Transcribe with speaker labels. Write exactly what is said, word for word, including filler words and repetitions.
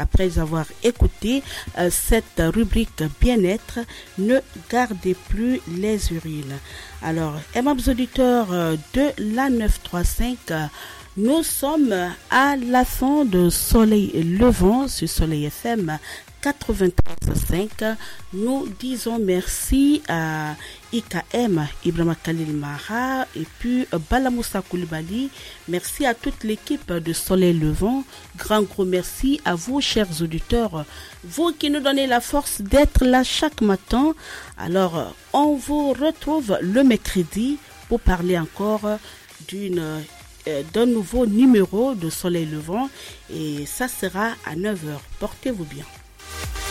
Speaker 1: après avoir écouté euh, cette rubrique bien-être, ne gardez plus les urines. Alors, aimables auditeurs euh, de la neuf cent trente-cinq, euh, nous sommes à la fin de Soleil Levant sur Soleil F M quatre-vingt-treize virgule cinq. Nous disons merci à I K M, Ibrahima Khalil Mara et puis Balamoussa Koulibaly. Merci à toute l'équipe de Soleil Levant. Grand gros merci à vous, chers auditeurs, vous qui nous donnez la force d'être là chaque matin. Alors, on vous retrouve le mercredi pour parler encore d'une d'un nouveau numéro de Soleil Levant et ça sera à neuf heures. Portez-vous bien.